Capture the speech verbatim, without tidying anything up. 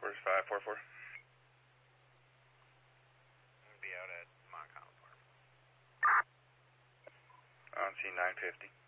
Where's five four four? Be out at Montcalm Farm. On C nine fifty.